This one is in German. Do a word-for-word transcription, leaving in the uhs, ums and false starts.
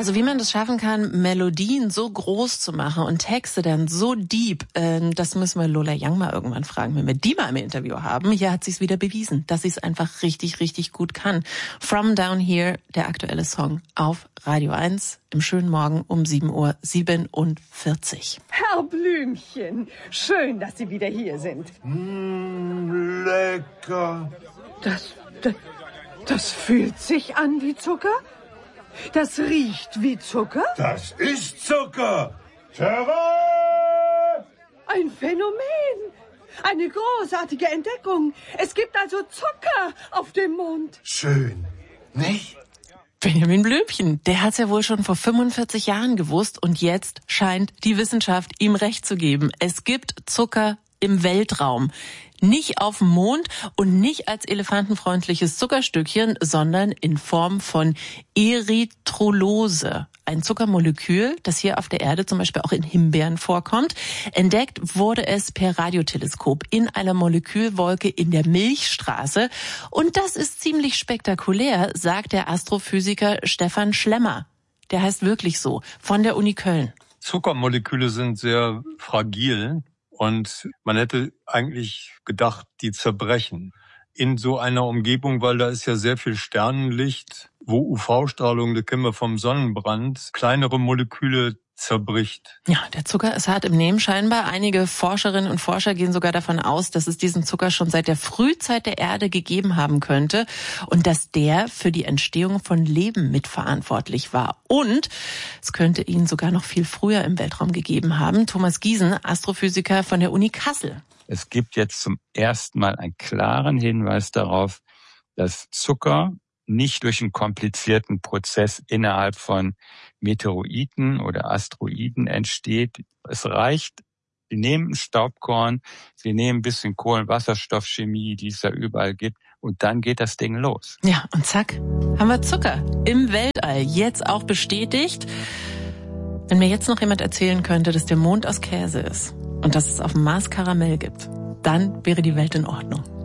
Also wie man das schaffen kann, Melodien so groß zu machen und Texte dann so deep, äh, das müssen wir Lola Young mal irgendwann fragen, wenn wir die mal im Interview haben. Hier hat sie es wieder bewiesen, dass sie es einfach richtig, richtig gut kann. From Down Here, der aktuelle Song auf Radio eins im schönen Morgen um sieben Uhr siebenundvierzig. Herr Blümchen, schön, dass Sie wieder hier sind. Mm, lecker. Das, das, das fühlt sich an wie Zucker? Das riecht wie Zucker? Das ist Zucker. Terra! Ein Phänomen. Eine großartige Entdeckung. Es gibt also Zucker auf dem Mond. Schön, nicht? Benjamin Blümchen, der hat's ja wohl schon vor fünfundvierzig Jahren gewusst und jetzt scheint die Wissenschaft ihm recht zu geben. Es gibt Zucker im Weltraum. Nicht auf dem Mond und nicht als elefantenfreundliches Zuckerstückchen, sondern in Form von Erythrolose. Ein Zuckermolekül, das hier auf der Erde zum Beispiel auch in Himbeeren vorkommt. Entdeckt wurde es per Radioteleskop in einer Molekülwolke in der Milchstraße. Und das ist ziemlich spektakulär, sagt der Astrophysiker Stefan Schlemmer. Der heißt wirklich so, von der Uni Köln. Zuckermoleküle sind sehr fragil. Und man hätte eigentlich gedacht, die zerbrechen. In so einer Umgebung, weil da ist ja sehr viel Sternenlicht, wo U V-Strahlung, das kennen wir vom Sonnenbrand, kleinere Moleküle zerbricht. Ja, der Zucker ist hart im Nehmen scheinbar. Einige Forscherinnen und Forscher gehen sogar davon aus, dass es diesen Zucker schon seit der Frühzeit der Erde gegeben haben könnte und dass der für die Entstehung von Leben mitverantwortlich war. Und es könnte ihn sogar noch viel früher im Weltraum gegeben haben. Thomas Giesen, Astrophysiker von der Uni Kassel. Es gibt jetzt zum ersten Mal einen klaren Hinweis darauf, dass Zucker nicht durch einen komplizierten Prozess innerhalb von Meteoroiden oder Asteroiden entsteht. Es reicht, wir nehmen ein Staubkorn, wir nehmen ein bisschen Kohlenwasserstoffchemie, die es da überall gibt, und dann geht das Ding los. Ja, und zack, haben wir Zucker im Weltall, jetzt auch bestätigt. Wenn mir jetzt noch jemand erzählen könnte, dass der Mond aus Käse ist und dass es auf dem Mars Karamell gibt, dann wäre die Welt in Ordnung.